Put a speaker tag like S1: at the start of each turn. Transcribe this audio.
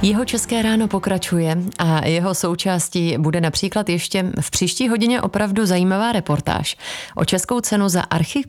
S1: Jeho České ráno pokračuje a jeho součástí bude například ještě v příští hodině opravdu zajímavá reportáž o českou cenu za